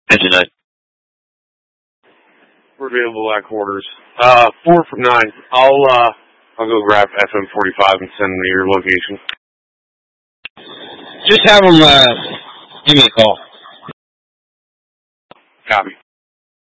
Engine 9. We're available at quarters. 4 from 9. I'll go grab FM45 and send me your location. Just have them give me a call. Copy.